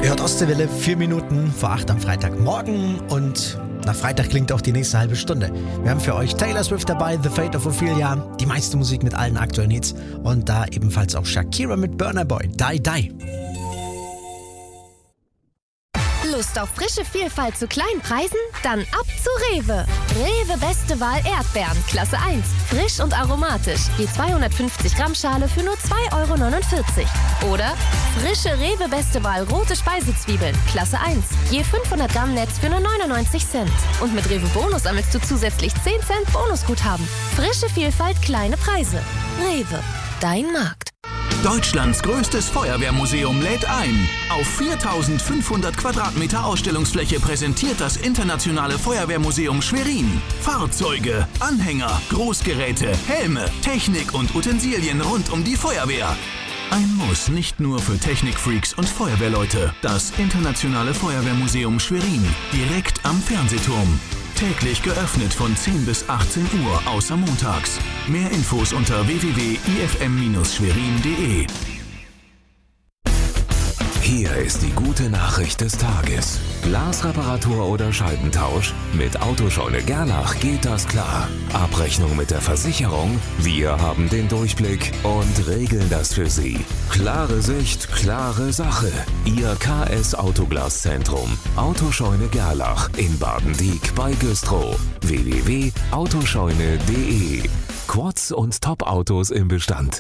Ihr hört Ostseewelle, 4 Minuten vor 8 am Freitagmorgen und nach Freitag klingt auch die nächste halbe Stunde. Wir haben für euch Taylor Swift dabei, The Fate of Ophelia, die meiste Musik mit allen aktuellen Hits und da ebenfalls auch Shakira mit Burna Boy, Die Die. Lust auf frische Vielfalt zu kleinen Preisen? Dann ab zu Rewe. Rewe Beste Wahl Erdbeeren, Klasse 1. Frisch und aromatisch. Je 250 Gramm Schale für nur 2,49 €. Oder frische Rewe Beste Wahl rote Speisezwiebeln, Klasse 1. Je 500 Gramm Netz für nur 99 Cent. Und mit Rewe Bonus sammelst du zusätzlich 10 Cent Bonusguthaben. Frische Vielfalt, kleine Preise. Rewe, dein Markt. Deutschlands größtes Feuerwehrmuseum lädt ein. Auf 4.500 Quadratmeter Ausstellungsfläche präsentiert das Internationale Feuerwehrmuseum Schwerin Fahrzeuge, Anhänger, Großgeräte, Helme, Technik und Utensilien rund um die Feuerwehr. Ein Muss nicht nur für Technikfreaks und Feuerwehrleute. Das Internationale Feuerwehrmuseum Schwerin, direkt am Fernsehturm. Täglich geöffnet von 10 bis 18 Uhr, außer montags. Mehr Infos unter www.ifm-schwerin.de. Hier ist die gute Nachricht des Tages. Glasreparatur oder Scheibentausch? Mit Autoscheune Gerlach geht das klar. Abrechnung mit der Versicherung? Wir haben den Durchblick und regeln das für Sie. Klare Sicht, klare Sache. Ihr KS Autoglaszentrum. Autoscheune Gerlach in Badendiek bei Güstrow. www.autoscheune.de. Quads und Top-Autos im Bestand.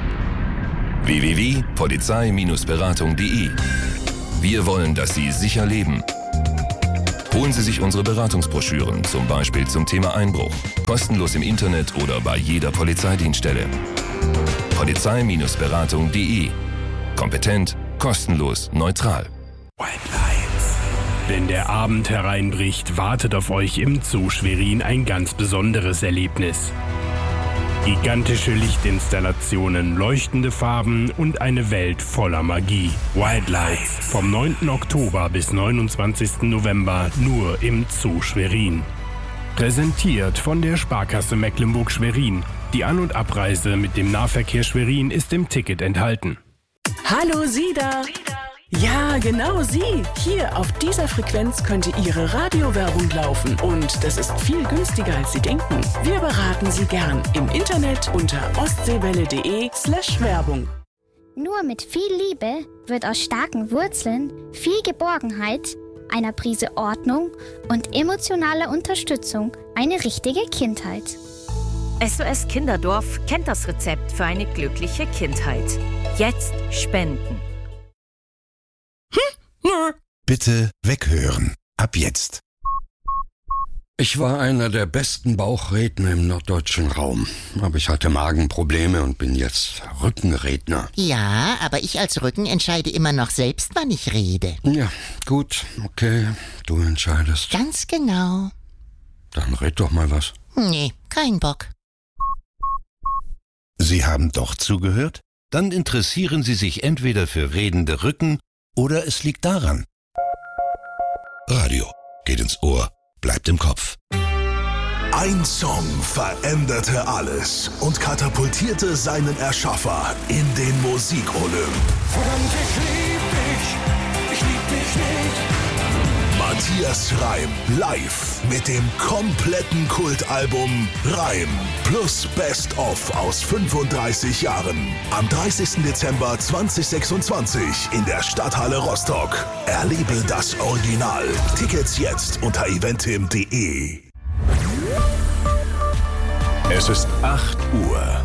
www.polizei-beratung.de. Wir wollen, dass Sie sicher leben. Holen Sie sich unsere Beratungsbroschüren, zum Beispiel zum Thema Einbruch. Kostenlos im Internet oder bei jeder Polizeidienststelle. Polizei-beratung.de. Kompetent, kostenlos, neutral. White Lights. Wenn der Abend hereinbricht, wartet auf euch im Zoo Schwerin ein ganz besonderes Erlebnis. Gigantische Lichtinstallationen, leuchtende Farben und eine Welt voller Magie. White Lights vom 9. Oktober bis 29. November nur im Zoo Schwerin. Präsentiert von der Sparkasse Mecklenburg-Schwerin. Die An- und Abreise mit dem Nahverkehr Schwerin ist im Ticket enthalten. Hallo Sie da! Ja, genau Sie. Hier auf dieser Frequenz könnte Ihre Radiowerbung laufen. Und das ist viel günstiger, als Sie denken. Wir beraten Sie gern im Internet unter ostseewelle.de/Werbung. Nur mit viel Liebe wird aus starken Wurzeln viel Geborgenheit, einer Prise Ordnung und emotionaler Unterstützung eine richtige Kindheit. SOS Kinderdorf kennt das Rezept für eine glückliche Kindheit. Jetzt spenden. Bitte weghören. Ab jetzt. Ich war einer der besten Bauchredner im norddeutschen Raum. Aber ich hatte Magenprobleme und bin jetzt Rückenredner. Ja, aber ich als Rücken entscheide immer noch selbst, wann ich rede. Ja, gut, okay, du entscheidest. Ganz genau. Dann red doch mal was. Nee, kein Bock. Sie haben doch zugehört? Dann interessieren Sie sich entweder für redende Rücken oder es liegt daran. Radio geht ins Ohr, bleibt im Kopf. Ein Song veränderte alles und katapultierte seinen Erschaffer in den Musikolymp. Verdammt, ich lieb dich nicht. Matthias Reim live mit dem kompletten Kultalbum Reim plus Best of aus 35 Jahren. Am 30. Dezember 2026 in der Stadthalle Rostock. Erlebe das Original. Tickets jetzt unter eventim.de. Es ist 8 Uhr.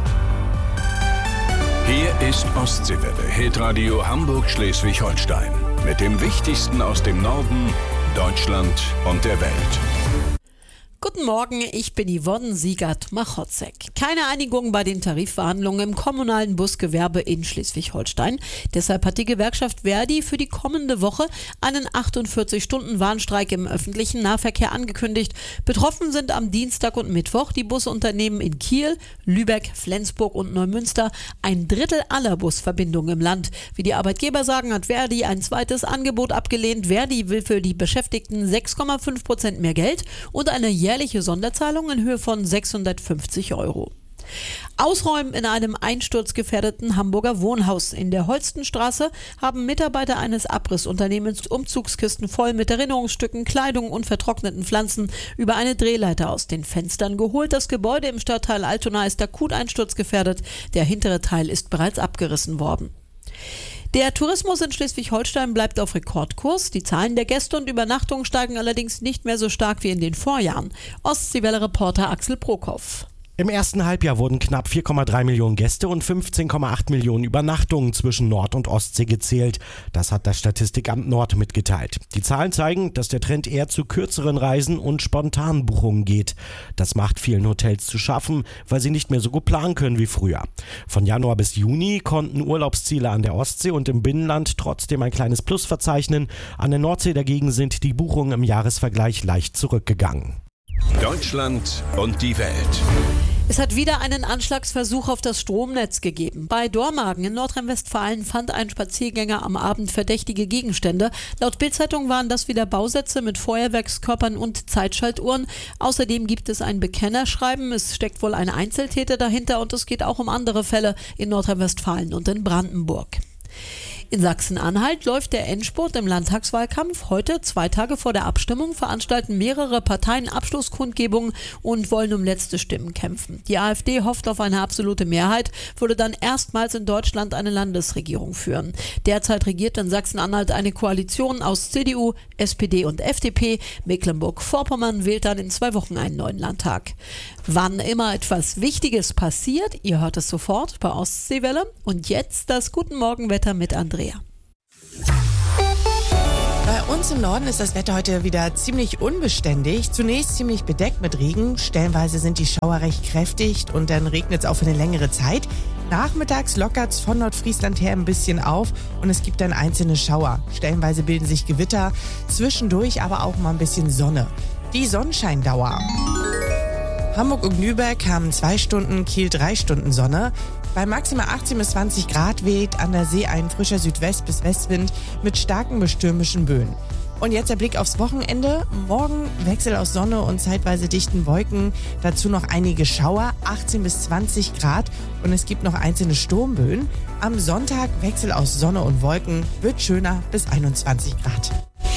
Hier ist Ostseewelle, Hitradio Hamburg-Schleswig-Holstein. Mit dem Wichtigsten aus dem Norden, Deutschland und der Welt. Guten Morgen, ich bin Yvonne Siegert-Machotzek. Keine Einigung bei den Tarifverhandlungen im kommunalen Busgewerbe in Schleswig-Holstein. Deshalb hat die Gewerkschaft Verdi für die kommende Woche einen 48-Stunden-Warnstreik im öffentlichen Nahverkehr angekündigt. Betroffen sind am Dienstag und Mittwoch die Busunternehmen in Kiel, Lübeck, Flensburg und Neumünster. Ein Drittel aller Busverbindungen im Land. Wie die Arbeitgeber sagen, hat Verdi ein zweites Angebot abgelehnt. Verdi will für die Beschäftigten 6,5% mehr Geld und eine jährliche Sonderzahlung in Höhe von 650 €. Ausräumen in einem einsturzgefährdeten Hamburger Wohnhaus. In der Holstenstraße haben Mitarbeiter eines Abrissunternehmens Umzugskisten voll mit Erinnerungsstücken, Kleidung und vertrockneten Pflanzen über eine Drehleiter aus den Fenstern geholt. Das Gebäude im Stadtteil Altona ist akut einsturzgefährdet. Der hintere Teil ist bereits abgerissen worden. Der Tourismus in Schleswig-Holstein bleibt auf Rekordkurs. Die Zahlen der Gäste und Übernachtungen steigen allerdings nicht mehr so stark wie in den Vorjahren. Ostseewelle-Reporter Axel Prokop. Im ersten Halbjahr wurden knapp 4,3 Millionen Gäste und 15,8 Millionen Übernachtungen zwischen Nord- und Ostsee gezählt. Das hat das Statistikamt Nord mitgeteilt. Die Zahlen zeigen, dass der Trend eher zu kürzeren Reisen und spontanen Buchungen geht. Das macht vielen Hotels zu schaffen, weil sie nicht mehr so gut planen können wie früher. Von Januar bis Juni konnten Urlaubsziele an der Ostsee und im Binnenland trotzdem ein kleines Plus verzeichnen. An der Nordsee dagegen sind die Buchungen im Jahresvergleich leicht zurückgegangen. Deutschland und die Welt. Es hat wieder einen Anschlagsversuch auf das Stromnetz gegeben. Bei Dormagen in Nordrhein-Westfalen fand ein Spaziergänger am Abend verdächtige Gegenstände. Laut Bild-Zeitung waren das wieder Bausätze mit Feuerwerkskörpern und Zeitschaltuhren. Außerdem gibt es ein Bekennerschreiben. Es steckt wohl ein Einzeltäter dahinter und es geht auch um andere Fälle in Nordrhein-Westfalen und in Brandenburg. In Sachsen-Anhalt läuft der Endspurt im Landtagswahlkampf. Heute, 2 Tage vor der Abstimmung, veranstalten mehrere Parteien Abschlusskundgebungen und wollen um letzte Stimmen kämpfen. Die AfD hofft auf eine absolute Mehrheit, würde dann erstmals in Deutschland eine Landesregierung führen. Derzeit regiert in Sachsen-Anhalt eine Koalition aus CDU, SPD und FDP. Mecklenburg-Vorpommern wählt dann in 2 Wochen einen neuen Landtag. Wann immer etwas Wichtiges passiert, ihr hört es sofort bei Ostseewelle. Und jetzt das Guten Morgen-Wetter mit Andrea. Bei uns im Norden ist das Wetter heute wieder ziemlich unbeständig. Zunächst ziemlich bedeckt mit Regen. Stellenweise sind die Schauer recht kräftig und dann regnet es auch für eine längere Zeit. Nachmittags lockert es von Nordfriesland her ein bisschen auf und es gibt dann einzelne Schauer. Stellenweise bilden sich Gewitter, zwischendurch aber auch mal ein bisschen Sonne. Die Sonnenscheindauer. Hamburg und Lübeck haben 2 Stunden, Kiel 3 Stunden Sonne. Bei maximal 18 bis 20 Grad weht an der See ein frischer Südwest- bis Westwind mit starken bis stürmischen Böen. Und jetzt der Blick aufs Wochenende. Morgen Wechsel aus Sonne und zeitweise dichten Wolken. Dazu noch einige Schauer, 18 bis 20 Grad. Und es gibt noch einzelne Sturmböen. Am Sonntag Wechsel aus Sonne und Wolken, wird schöner bis 21 Grad.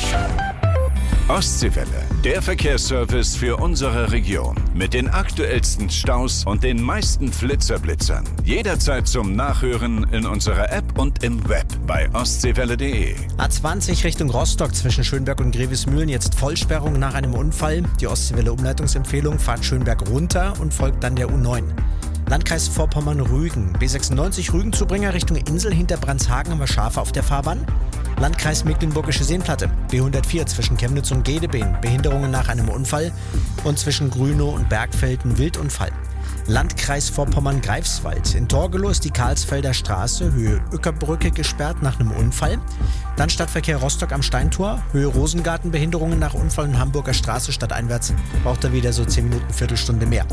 Ostseewelle, der Verkehrsservice für unsere Region. Mit den aktuellsten Staus und den meisten Flitzerblitzern. Jederzeit zum Nachhören in unserer App und im Web bei ostseewelle.de. A20 Richtung Rostock zwischen Schönberg und Grevesmühlen jetzt Vollsperrung nach einem Unfall. Die Ostseewelle-Umleitungsempfehlung, fahrt Schönberg runter und folgt dann der U9. Landkreis Vorpommern-Rügen, B96 Rügen-Zubringer Richtung Insel hinter Brandshagen haben wir Schafe auf der Fahrbahn. Landkreis Mecklenburgische Seenplatte, B104 zwischen Chemnitz und Gedebeen, Behinderungen nach einem Unfall und zwischen Grünow und Bergfelden Wildunfall. Landkreis Vorpommern-Greifswald, in Torgelow ist die Karlsfelder Straße, Höhe Ueckerbrücke gesperrt nach einem Unfall. Dann Stadtverkehr Rostock am Steintor, Höhe Rosengarten, Behinderungen nach Unfall und Hamburger Straße stadteinwärts, braucht er wieder so 10 Minuten, Viertelstunde mehr.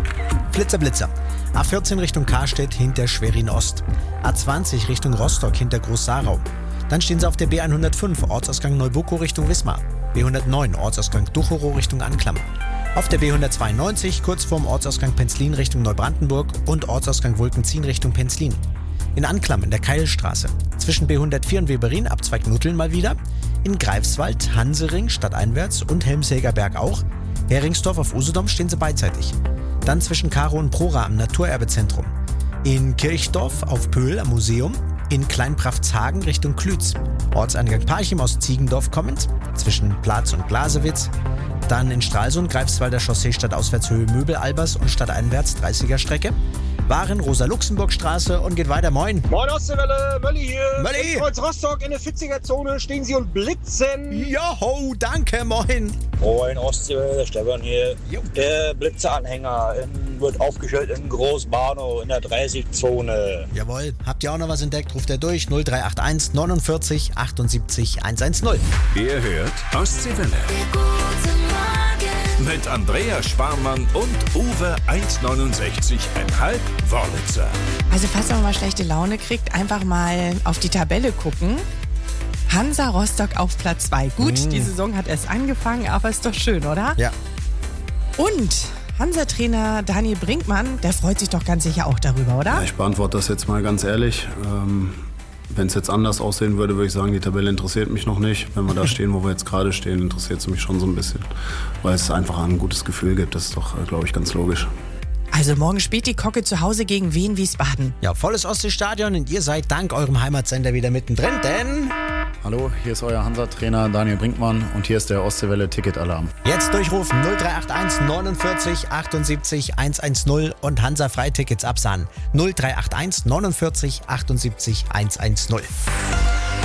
Blitzer. A14 Richtung Karstedt hinter Schwerin Ost. A20 Richtung Rostock hinter Groß-Sarau. Dann stehen sie auf der B105, Ortsausgang Neubuckow Richtung Wismar. B109, Ortsausgang Ducherow Richtung Anklam. Auf der B192, kurz vorm Ortsausgang Penzlin Richtung Neubrandenburg und Ortsausgang Wolkenzien Richtung Penzlin. In Anklam in der Keilstraße. Zwischen B104 und Weberin, Abzweig Nutteln mal wieder. In Greifswald, Hansering stadteinwärts und Helmshäger Berg auch. Heringsdorf auf Usedom stehen sie beidseitig. Dann zwischen Karo und Prora am Naturerbezentrum. In Kirchdorf auf Pöhl am Museum. In Kleinpraftshagen Richtung Klütz. Ortseingang Parchim aus Ziegendorf kommend, zwischen Platz und Glasewitz. Dann in Stralsund, Greifswalder Chaussee Stadtauswärtshöhe Möbel-Albers und Stadteinwärts 30er Strecke. Waren Rosa-Luxemburg-Straße und geht weiter. Moin. Moin Ostseewelle, Mölli hier. Mölli. In Kreuz-Rostock in der 40er-Zone stehen sie und blitzen. Joho, danke, moin. Moin Ostseewelle, Stefan hier. Der Blitzeranhänger wird aufgestellt in Großbarnow in der 30-Zone. Jawohl, habt ihr auch noch was entdeckt? Ruft er durch 0381 49 78 110. Ihr hört Ostseewelle. Mit Andrea Sparmann und Uwe 1,69,5 Wörlitzer. Also falls man mal schlechte Laune kriegt, einfach mal auf die Tabelle gucken. Hansa Rostock auf Platz 2. Gut, die Saison hat erst angefangen, aber ist doch schön, oder? Ja. Und Hansa-Trainer Daniel Brinkmann, der freut sich doch ganz sicher auch darüber, oder? Ja, ich beantworte das jetzt mal ganz ehrlich. Wenn es jetzt anders aussehen würde, würde ich sagen, die Tabelle interessiert mich noch nicht. Wenn wir da stehen, wo wir jetzt gerade stehen, interessiert es mich schon so ein bisschen. Weil es einfach ein gutes Gefühl gibt. Das ist doch, glaube ich, ganz logisch. Also morgen spielt die Kocke zu Hause gegen Wien Wiesbaden. Ja, volles Ostseestadion und ihr seid dank eurem Heimatsender wieder mittendrin, denn... Hallo, hier ist euer Hansa-Trainer Daniel Brinkmann und hier ist der Ostseewelle-Ticket-Alarm. Jetzt durchrufen 0381 49 78 110 und Hansa-Freitickets absahen 0381 49 78 110.